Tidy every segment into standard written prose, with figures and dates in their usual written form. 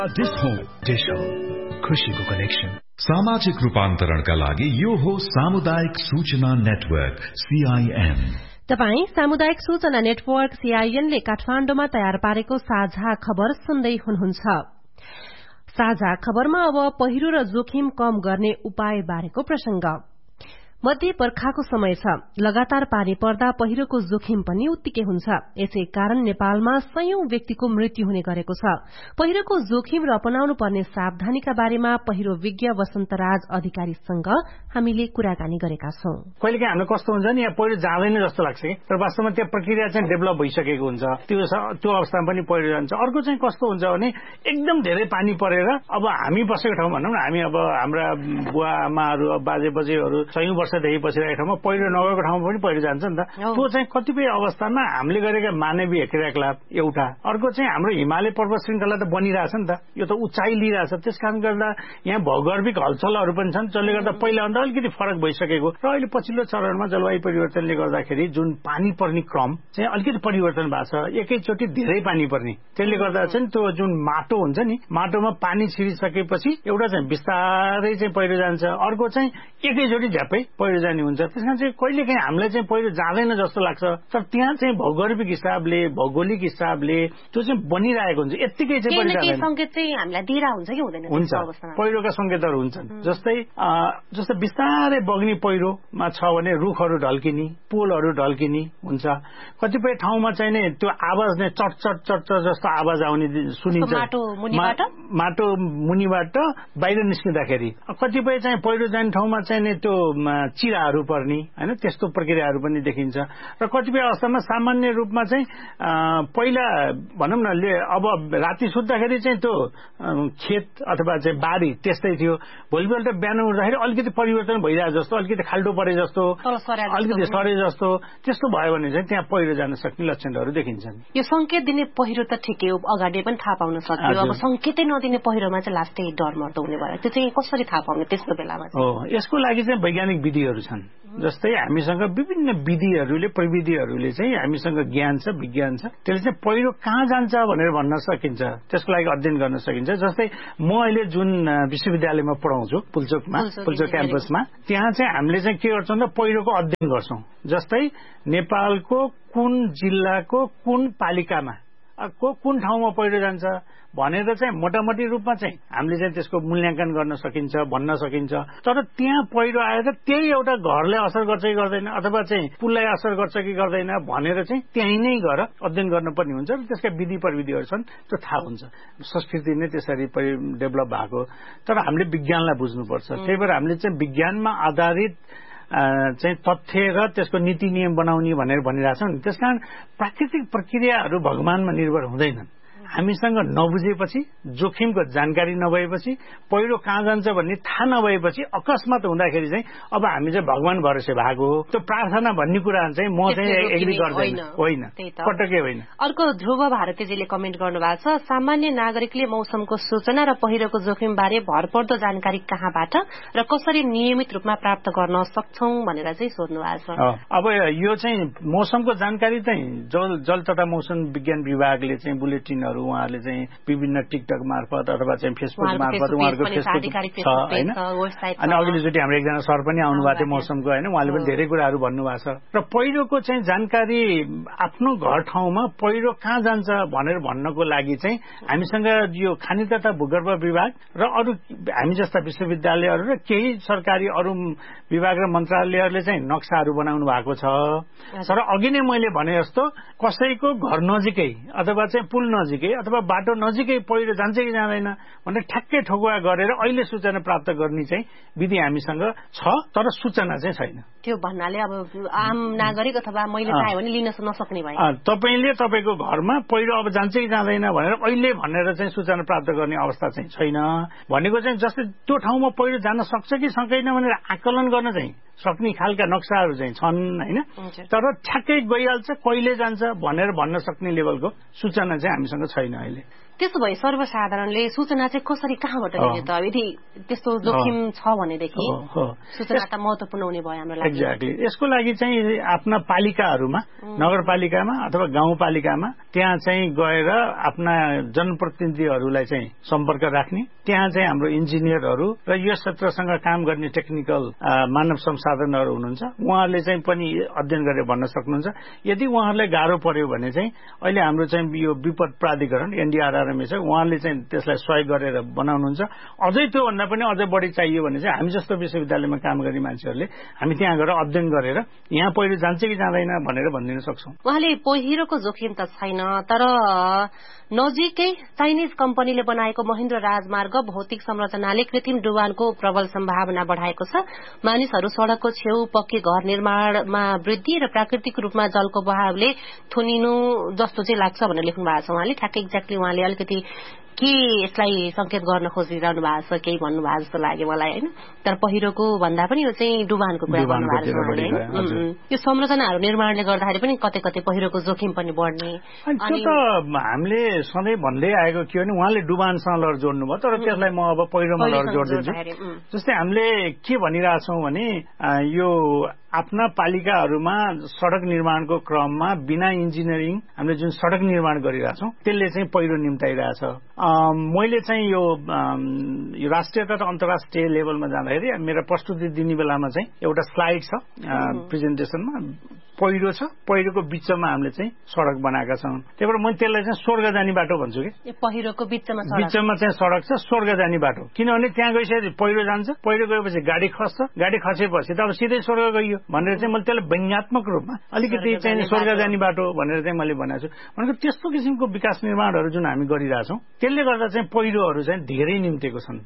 Dish खुशीको connection. सामाजिक रूपान्तरणका लागि यो हो सामुदायिक सूचना नेटवर्क CIN। तपाई सामुदायिक सूचना नेटवर्क CIN ले काठमाण्डुमा तयार पारेको साझा खबर सुन्दै हुनुहुन्छ। साझा खबरमा अब पहिरो र जोखिम कम गर्ने उपाय बारेको प्रसंग। मध्य बर्खाको समय छ, लगातार पानी पर्दा पहिरोको जोखिम पनि उत्तिकै हुन्छ। यसै कारण नेपालमा सयौं व्यक्तिको मृत्यु हुने गरेको छ। पहिरोको जोखिम र अपनाउनु पर्ने सावधानीका बारेमा पहिरो विज्ञ वसन्तराज अधिकारीसँग हामीले कुराकानी गरेका छौं। कहिलेकाहीँ हामीलाई कस्तो हुन्छ नि, यहाँ पहिरो जाँदैन जस्तो लाग्छ कि, तर वास्तवमा त्यो प्रक्रिया चाहिँ डेभलप भइसकेको हुन्छ। त्यो अवस्थामा पनि पहिरो जान्छ। अर्को चाहिँ कस्तो हुन्छ भने एकदम धेरै पानी परेर अब हामी बसेको ठाउँ भनौँ न, हामी अब हाम्रा बुवा आमाहरू बाजे बजेहरू सयौं वर्षदेखि बसिरहेको ठाउँमा पहिरो नगएको ठाउँमा पनि पहिरो जान्छ नि त। त्यो चाहिँ कतिपय अवस्थामा हामीले गरेका मानवीय क्रियाकलाप एउटा। अर्को चाहिँ हाम्रो हिमालय पर्वत श्रृंखला त बनिरहेछ नि त, यो त उचाइ लिइरहेछ। त्यसकारण गर्दा यहाँ भौगर्भिक हलचलहरू पनि छन्, जसले गर्दा पहिलाभन्दा अलिकति फरक भइसकेको र अहिले पछिल्लो चरणमा जलवायु परिवर्तनले गर्दाखेरि जुन पानी पर्ने क्रम चाहिँ अलिकति परिवर्तन भएको छ। एकैचोटि धेरै पानी पर्ने, त्यसले गर्दा चाहिँ त्यो जुन माटो हुन्छ नि, माटोमा पानी छिरिसकेपछि एउटा चाहिँ बिस्तारै चाहिँ पहिरो जान्छ, अर्को चाहिँ एकैचोटि झ्यापै पहिरो जाने हुन्छ। त्यसकारण चाहिँ कहिलेकाहीँ हामीलाई चाहिँ पहिरो जाँदैन जस्तो लाग्छ, तर त्यहाँ चाहिँ भौगर्भिक हिसाबले भौगोलिक हिसाबले त्यो चाहिँ बनिरहेको हुन्छ। यत्तिकै चाहिँ पहिरो जाँदैन। संकेत चाहिँ हामीलाई दिइरा हुन्छ कि हुँदैन? हुन्छ, पहिरोका संकेतहरू हुन्छन्। जस्तै बिस्तारै बग्ने पहिरोमा छ भने रुखहरू ढल्किने, पोलहरू ढल्किने हुन्छ। कतिपय ठाउँमा चाहिँ नै त्यो आवाज नै चट चट चट चट जस्तो आवाज आउने सुनिन्छ, माटो मुनिबाट बाहिर निस्किँदाखेरि। कतिपय चाहिँ पहिरो जाने ठाउँमा चाहिँ नै त्यो चिराहरू पर्ने हैन, त्यस्तो प्रक्रियाहरू पनि देखिन्छ। र कतिपय अवस्थामा सामान्य रूपमा चाहिँ पहिला भनौँ न अब राति सुत्दाखेरि चाहिँ त्यो खेत अथवा चाहिँ बारी त्यस्तै थियो, भोलिपल्ट बिहान उठ्दाखेरि अलिकति परिवर्तन भइरहेको जस्तो, अलिकति खाल्डो परे जस्तो, अलिकति सरे जस्तो, त्यस्तो भयो भने चाहिँ त्यहाँ पहिरो जान सक्ने लक्षणहरू देखिन्छन्। यो संकेत दिने पहिरो त ठिकै हो, अगाडि पनि थाहा पाउन सक्यो। अब संकेतै नदिने पहिरोमा चाहिँ लास्टै डर मर्दो हुने भयो, त्यो चाहिँ कसरी थाहा पाउने त्यस्तो बेलामा? यसको लागि चाहिँ वैज्ञानिक विधिहरू छन्। जस्तै हामीसँग विभिन्न विधिहरूले प्रविधिहरूले चाहिँ हामीसँग ज्ञान छ, विज्ञान छ, त्यसले चाहिँ पहिरो कहाँ जान्छ भनेर भन्न सकिन्छ, त्यसको लागि अध्ययन गर्न सकिन्छ। जस्तै म अहिले जुन विश्वविद्यालयमा पढाउँछु पुल्चोक क्याम्पसमा, त्यहाँ चाहिँ हामीले चाहिँ के गर्छौँ त पहिरोको अध्ययन गर्छौँ। जस्तै नेपालको कुन जिल्लाको कुन पालिकामा कुन ठाउँमा पहिरो जान्छ भनेर चाहिँ मोटामोटी रूपमा चाहिँ हामीले चाहिँ त्यसको मूल्याङ्कन गर्न सकिन्छ, भन्न सकिन्छ। तर त्यहाँ पहिरो आएर त्यही एउटा घरलाई असर गर्छ कि गर्दैन, अथवा चाहिँ पुललाई असर गर्छ कि गर्दैन भनेर चाहिँ त्यही नै गएर अध्ययन गर्नुपर्ने हुन्छ र त्यसका विधि प्रविधिहरू छन्, त्यो थाहा हुन्छ। संस्कृति नै त्यसरी डेभलप भएको, तर हामीले विज्ञानलाई बुझ्नुपर्छ। त्यही भएर हामीले चाहिँ विज्ञानमा आधारित चाहिँ तथ्य र त्यसको नीति नियम बनाउने भनेर भनिरहेछौँ नि। त्यसकारण प्राकृतिक प्रक्रियाहरू भगवानमा निर्भर हुँदैनन्। हामीसँग नबुझेपछि, जोखिमको जानकारी नभएपछि, पहिरो कहाँ जान्छ भन्ने थाहा नभएपछि अकस्मात हुँदाखेरि चाहिँ अब हामी चाहिँ भगवान भरोसे भएको हो। त्यो प्रार्थना भन्ने कुरा चाहिँ म चाहिँ एग्री गर्दैन, होइन, पटक्कै होइन। अर्को ध्रुव भारतीजीले कमेन्ट गर्नुभएको छ, सामान्य नागरिकले मौसमको सूचना र पहिरोको जोखिम बारे भरपर्दो जानकारी कहाँबाट र कसरी नियमित रूपमा प्राप्त गर्न सक्छौं भनेर चाहिँ सोध्नु भएको छ। अब यो चाहिँ मौसमको जानकारी चाहिँ जल तथा मौसम विज्ञान विभागले चाहिँ बुलेटिनहरू उहाँहरूले चाहिँ विभिन्न टिकटक मार्फत अथवा चाहिँ फेसबुक मार्फत उहाँहरूको फेसबुक छ होइन। अनि अघिल्लोचोटि हाम्रो एकजना सर पनि आउनु भएको थियो मौसमको होइन, उहाँले पनि धेरै कुराहरू भन्नुभएको छ। र पहिरोको चाहिँ जानकारी आफ्नो घर ठाउँमा पहिरो कहाँ जान्छ भनेर भन्नको लागि चाहिँ हामीसँग यो खानी तथा भूगर्भ विभाग र अरू हामी जस्ता विश्वविद्यालयहरू र केही सरकारी अरू विभाग र मन्त्रालयहरूले चाहिँ नक्साहरू बनाउनु भएको छ। तर अघि नै मैले भने जस्तो कसैको घर नजिकै अथवा चाहिँ पुल नजिकै अथवा बाटो नजिकै पहिरो जान्छ कि जाँदैन भनेर ठ्याक्कै ठोकुवा गरेर अहिले सूचना प्राप्त गर्ने चाहिँ विधि हामीसँग छ, तर सूचना चाहिँ छैन। त्यो भन्नाले अब आम नागरिक अथवा मैले चाहे भने लिन नसक्ने भए तपाईले तपाईको घरमा पहिरो अब जान्छ कि जाँदैन भनेर अहिले भनेर चाहिँ सूचना प्राप्त गर्ने अवस्था चाहिँ छैन। भनेको चाहिँ जस्तै त्यो ठाउँमा पहिरो जान सक्छ कि सक्दैन भनेर आकलन गर्न चाहिँ सक्ने खालका नक्साहरू चाहिँ छन् होइन, तर ठ्याक्कै गइहाल्छ कहिले जान्छ भनेर भन्न सक्ने लेभलको सूचना चाहिँ हामीसँग छैन अहिले। त्यसो भए सर्वसाधारणले सूचना चाहिँ कसरी कहाँबाट लिने त यदि त्यस्तो जोखिम छ भनेदेखि सूचना त महत्वपूर्ण हुने भयो हाम्रो लागि एक्ज्याक्टली यसको लागि चाहिँ आफ्ना पालिकाहरूमा नगरपालिकामा अथवा गाउँपालिकामा त्यहाँ चाहिँ गएर आफ्ना जनप्रतिनिधिहरूलाई चाहिँ सम्पर्क राख्ने त्यहाँ चाहिँ हाम्रो इन्जिनियरहरू र यो क्षेत्रसँग काम गर्ने टेक्निकल मानव संसाधनहरू हुनुहुन्छ उहाँहरूले चाहिँ पनि अध्ययन गरेर भन्न सक्नुहुन्छ यदि उहाँहरूलाई गाह्रो पर्यो भने चाहिँ अहिले हाम्रो चाहिँ यो विपद प्राधिकरण एनडीआरआरएमए छ उहाँले चाहिँ त्यसलाई सहयोग गरेर बनाउनुहुन्छ अझै त्योभन्दा पनि अझै बढी चाहियो भने चाहिँ हामी जस्तो विश्वविद्यालयमा काम गर्ने मान्छेहरूले हामी त्यहाँ गएर अध्ययन गरेर यहाँ पहिरो जान्छ कि जाँदैन भनेर भनिदिन सक्छौं उहाँले पहिरोको जोखिम त छैन तर नजिकै चाइनिज कम्पनीले बनाएको महेन्द्र राजमार्ग भौतिक संरचनाले कृत्रिम डुबानको प्रबल सम्भावना बढ़ाएको छ मानिसहरू सड़कको छेउ पक्की घर निर्माणमा वृद्धि र प्राकृतिक रूपमा जलको बहावले थुनिनु जस्तो चाहिँ लाग्छ भनेर लेख्नु भएको छ उहाँले ठ्याक्कै एक्ज्याक्टली उहाँले अलिकति के यसलाई संकेत गर्न खोजिरहनु भएको छ केही भन्नु भएको जस्तो लाग्यो मलाई हैन तर पहिरोको भन्दा पनि यो चाहिँ डुबानको कुरा गर्नु भएको छ यो संरचनाहरू निर्माणले गर्दाखेरि पनि कतै कतै पहिरोको जोखिम पनि बढ्ने अनि त्यो त हामीले सधैँ भन्दै आएको के भने उहाँले डुबानसँग लड जोड्नु भयो तर त्यसलाई म अब पहिरोमा लड जोड्दिन्छु जस्तै हामीले के भनिरहेछौं भने यो आफ्ना पालिकाहरूमा सड़क निर्माणको क्रममा बिना इन्जिनियरिङ हामीले जुन सड़क निर्माण गरिरहेछौं त्यसले चाहिँ पहिरो निम्ताइरहेछ मैले चाहिँ यो राष्ट्रिय तथा अन्तर्राष्ट्रिय लेभलमा जाँदाखेरि मेरो प्रस्तुति दिने बेलामा चाहिँ एउटा स्लाइड छ प्रेजेन्टेसनमा पहिरो छ पहिरोको बीचमा हामीले चाहिँ सड़क बनाएका छौं त्यही भएर मैले त्यसलाई चाहिँ स्वर्ग जाने बाटो भन्छु कि पहिरोको बीचमा चाहिँ सड़क छ स्वर्ग जाने बाटो किनभने त्यहाँ गइसकेपछि पहिरो जान्छ पहिरो गएपछि गाडी खस्छ गाडी खसेपछि त अब सिधै स्वर्ग गइयो भनेर चाहिँ मैले त्यसलाई व्यङ्ग्यात्मक रूपमा अलिकति चाहिँ स्वर्ग जाने बाटो भनेर चाहिँ मैले भनेको छु भनेको त्यस्तो किसिमको विकास निर्माणहरू जुन हामी गरिरहेछौं त्यसले गर्दा चाहिँ पहिरोहरू चाहिँ धेरै निम्तेको छन्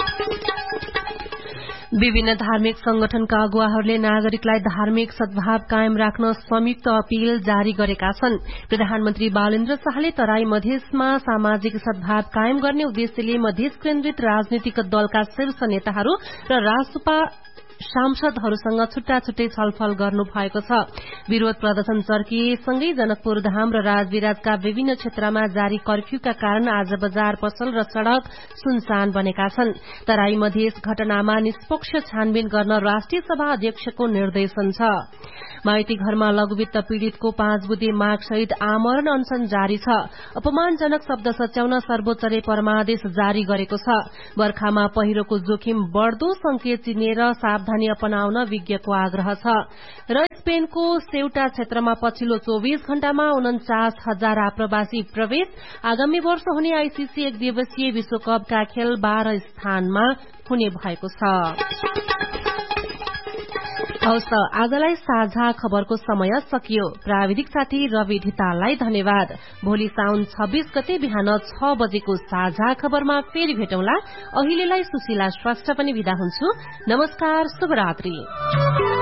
विभिन्न धार्मिक संगठनका अगुवाहरूले नागरिकलाई धार्मिक सद्भाव कायम राख्न संयुक्त अपील जारी गरेका छन् प्रधानमन्त्री बालेन्द्र शाहले तराई मधेसमा सामाजिक सद्भाव कायम गर्ने उद्देश्यले मधेस केन्द्रित राजनीतिक दलका शीर्ष नेताहरू र राजसपा सांसदहरूसँग छुट्टा छुट्टै छलफल गर्नु भएको छ विरोध प्रदर्शन चर्किएसँगै जनकपुर धाम र राजविराजका विभिन्न क्षेत्रमा जारी कर्फ्यूका कारण आज बजार पसल र सड़क सुनसान बनेका छन् तराई मधेस घटनामा निष्पक्ष छानबिन गर्न राष्ट्रिय सभा अध्यक्षको निर्देशन छ माइती घरमा लघुवित्त पीड़ितको 5 बुँदे माग सहित आमरण अनशन जारी छ अपमानजनक शब्द सच्याउन सर्वोच्चले परमादेश जारी गरेको छ बर्खामा पहिरोको जोखिम बढ़दो संकेत चिनेर सावधानी अपनाउन विज्ञको आग्रह छ र स्पेनको सेउटा क्षेत्रमा पछिल्लो 24 घण्टामा 49,000 आप्रवासी प्रवेश आगामी वर्ष हुने आईसीसी एक दिवसीय विश्वकपका खेल 12 स्थानमा हुने भएको छ हवस् आजलाई साझा खबरको समय सकियो प्राविधिक साथी रवि धिताललाई धन्यवाद भोलि साउन 26 गते बिहान 6 बजेको साझा खबरमा फेरि भेटौंला अहिलेलाई सुशीला श्रेष्ठ पनि बिदा हुन्छु नमस्कार शुभरात्रि